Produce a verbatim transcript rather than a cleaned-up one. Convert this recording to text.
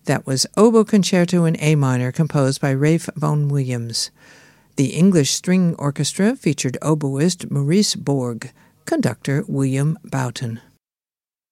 That was Oboe Concerto in A minor, composed by Ralph Vaughan Williams. The English String Orchestra featured oboist Maurice Borg, conductor William Boughton.